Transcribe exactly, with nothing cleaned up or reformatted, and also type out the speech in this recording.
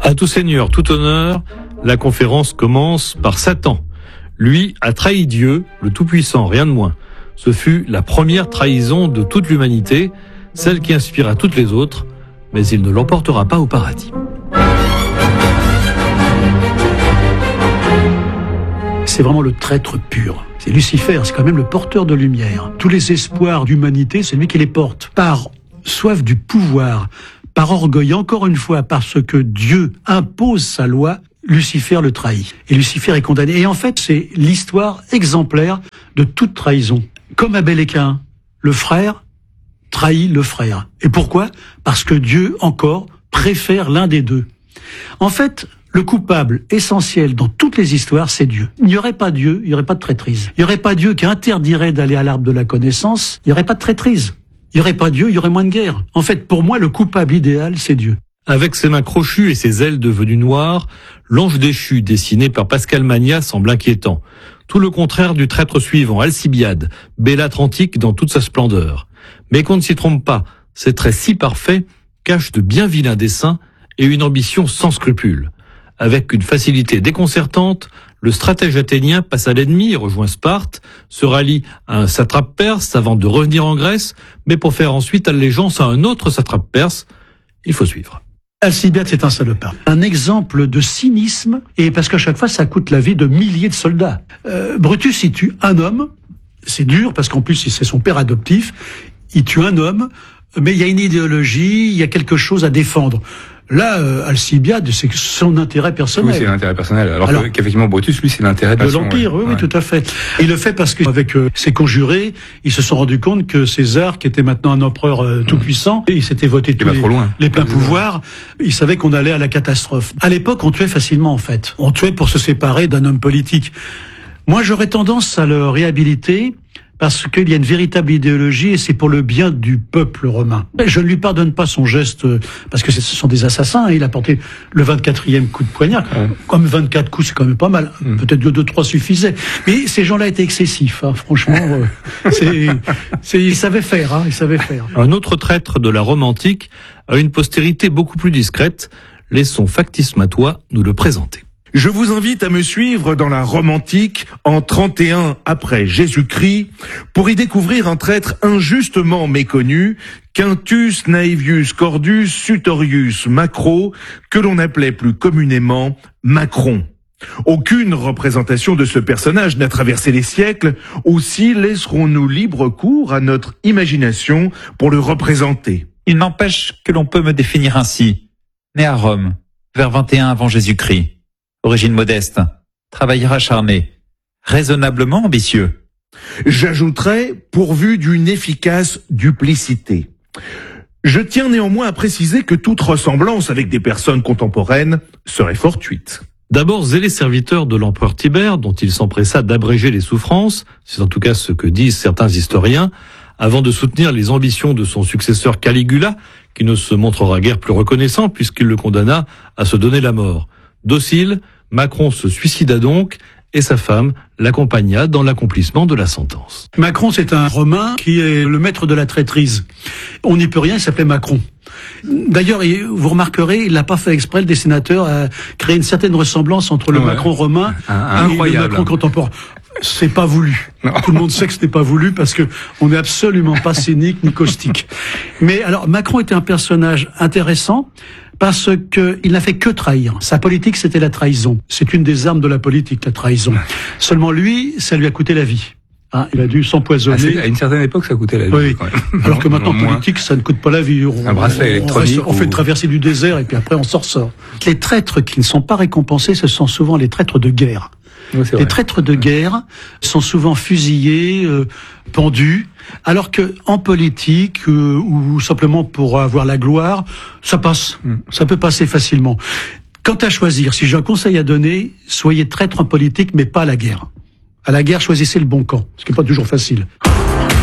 À tout seigneur, tout honneur, la conférence commence par Satan. Lui a trahi Dieu, le Tout-Puissant, rien de moins. Ce fut la première trahison de toute l'humanité, celle qui inspira toutes les autres, mais il ne l'emportera pas au paradis. C'est vraiment le traître pur. C'est Lucifer, c'est quand même le porteur de lumière. Tous les espoirs d'humanité, c'est lui qui les porte. Par soif du pouvoir, par orgueil, encore une fois, parce que Dieu impose sa loi, Lucifer le trahit. Et Lucifer est condamné. Et en fait, c'est l'histoire exemplaire de toute trahison. Comme Abel et Caïn, le frère trahit le frère. Et pourquoi ? Parce que Dieu, encore, préfère l'un des deux. En fait, le coupable essentiel dans toutes les histoires, c'est Dieu. Il n'y aurait pas Dieu, il n'y aurait pas de traîtrise. Il n'y aurait pas Dieu qui interdirait d'aller à l'arbre de la connaissance, il n'y aurait pas de traîtrise. Il n'y aurait pas Dieu, il y aurait moins de guerre. En fait, pour moi, le coupable idéal, c'est Dieu. Avec ses mains crochues et ses ailes devenues noires, l'ange déchu dessiné par Pascal Magnat semble inquiétant. Tout le contraire du traître suivant, Alcibiade, bellâtre antique dans toute sa splendeur. Mais qu'on ne s'y trompe pas, ces traits si parfaits cachent de bien vilains desseins et une ambition sans scrupules. Avec une facilité déconcertante, le stratège athénien passe à l'ennemi et rejoint Sparte, se rallie à un satrape perse avant de revenir en Grèce, mais pour faire ensuite allégeance à un autre satrape perse. Il faut suivre. Alcibiade, c'est un salopard. Un exemple de cynisme, et parce qu'à chaque fois, ça coûte la vie de milliers de soldats. Euh, Brutus, il tue un homme, c'est dur, parce qu'en plus, c'est son père adoptif, il tue un homme, mais il y a une idéologie, il y a quelque chose à défendre. Là, euh, Alcibiade, c'est son intérêt personnel. Oui, c'est l'intérêt personnel. Alors, Alors qu'effectivement, Brutus, lui, c'est l'intérêt de, de l'Empire. Ouais. Oui, ouais. oui, tout à fait. Et il le fait parce qu'avec euh, ses conjurés, ils se sont rendus compte que César, qui était maintenant un empereur euh, tout puissant, et il s'était voté tous les, les pleins pouvoirs, il savait qu'on allait à la catastrophe. À l'époque, on tuait facilement, en fait. On tuait pour se séparer d'un homme politique. Moi, j'aurais tendance à le réhabiliter, parce qu'il y a une véritable idéologie et c'est pour le bien du peuple romain. Je ne lui pardonne pas son geste, parce que ce sont des assassins, il a porté le vingt-quatrième coup de poignard. Ouais. Comme vingt-quatre coups, c'est quand même pas mal. Mmh. Peut-être que deux, trois suffisaient. Mais ces gens-là étaient excessifs, hein. Franchement. euh, c'est, c'est, ils savaient faire, hein, ils savaient faire. Un autre traître de la Rome antique a une postérité beaucoup plus discrète. Laissons Factice Matois nous le présenter. Je vous invite à me suivre dans la Rome antique en trente et un après Jésus-Christ pour y découvrir un traître injustement méconnu, Quintus Naevius Cordus Sutorius Macro, que l'on appelait plus communément Macron. Aucune représentation de ce personnage n'a traversé les siècles, aussi laisserons-nous libre cours à notre imagination pour le représenter. Il n'empêche que l'on peut me définir ainsi. Né à Rome, vers vingt et un avant Jésus-Christ. Origine modeste, travailleur acharné, raisonnablement ambitieux. J'ajouterais, pourvu d'une efficace duplicité. Je tiens néanmoins à préciser que toute ressemblance avec des personnes contemporaines serait fortuite. D'abord zélé serviteur de l'empereur Tibère, dont il s'empressa d'abréger les souffrances, c'est en tout cas ce que disent certains historiens, avant de soutenir les ambitions de son successeur Caligula, qui ne se montrera guère plus reconnaissant puisqu'il le condamna à se donner la mort. Docile, Macron se suicida donc et sa femme l'accompagna dans l'accomplissement de la sentence. Macron, c'est un Romain qui est le maître de la traîtrise. On n'y peut rien, il s'appelait Macron. D'ailleurs, vous remarquerez, il n'a pas fait exprès, le dessinateur a créé une certaine ressemblance entre le ouais. Macron romain un, et le Macron contemporain. C'est pas voulu. Non. Tout le monde sait que ce n'est pas voulu parce que on n'est absolument pas cynique ni caustique. Mais alors, Macron était un personnage intéressant parce que il n'a fait que trahir. Sa politique, c'était la trahison. C'est une des armes de la politique, la trahison. Seulement lui, ça lui a coûté la vie. Hein, il a dû s'empoisonner. Ah, à une certaine époque, ça coûtait la vie. Oui. Quand même. Alors que maintenant, en politique, ça ne coûte pas la vie. On, un bracelet on, électronique. On, reste, on fait une traversée du désert et puis après, on s'en ressort. Les traîtres qui ne sont pas récompensés, ce sont souvent les traîtres de guerre. Oui, les traîtres de guerre sont souvent fusillés, euh, pendus, alors que en politique euh, ou simplement pour avoir la gloire, ça passe, mm. ça peut passer facilement. Quant à choisir, si j'ai un conseil à donner, soyez traître en politique, mais pas à la guerre. À la guerre, choisissez le bon camp, ce qui n'est pas toujours facile.